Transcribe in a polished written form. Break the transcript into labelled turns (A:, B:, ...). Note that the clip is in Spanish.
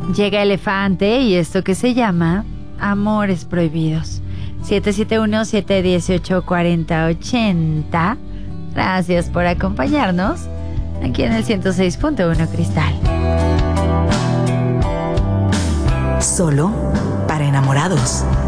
A: Llega Elefante y esto que se llama Amores Prohibidos. 771-718-4080. Gracias por acompañarnos aquí en el 106.1 Cristal.
B: Solo para enamorados.